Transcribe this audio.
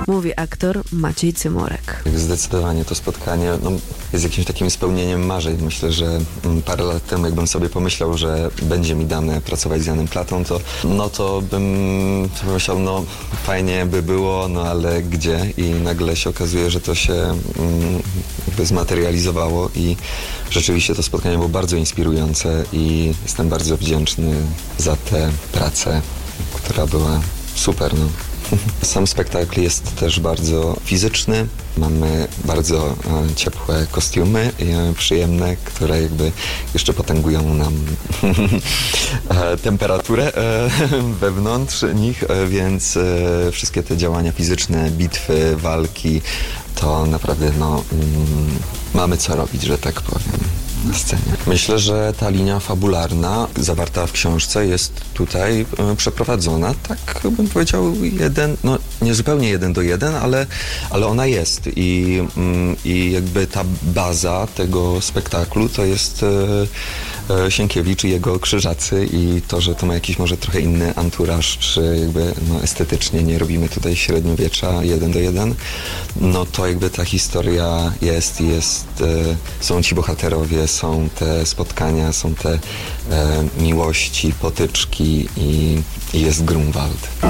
mówi aktor Maciej Cymorek. Zdecydowanie to spotkanie jest jakimś takim spełnieniem marzeń. Myślę, że parę lat temu, jakbym sobie pomyślał, że będzie mi dane pracować z Janem Platą, to bym pomyślał, fajnie by było, ale gdzie? I nagle się okazuje, że to się jakby zmaterializowało i rzeczywiście to spotkanie było bardzo inspirujące i jestem bardzo wdzięczny za tę pracę, która była super. Sam spektakl jest też bardzo fizyczny. Mamy bardzo ciepłe kostiumy, przyjemne, które jakby jeszcze potęgują nam temperaturę wewnątrz nich, więc wszystkie te działania fizyczne, bitwy, walki, to naprawdę mamy co robić, że tak powiem, na scenie. Myślę, że ta linia fabularna zawarta w książce jest tutaj przeprowadzona, tak bym powiedział, nie zupełnie 1 do 1, ale ona jest i jakby ta baza tego spektaklu to jest Sienkiewicz i jego Krzyżacy i to, że to ma jakiś może trochę inny anturaż, czy jakby estetycznie nie robimy tutaj średniowiecza 1 do 1, to jakby ta historia jest, są ci bohaterowie, są te spotkania, są te miłości, potyczki i jest Grunwald.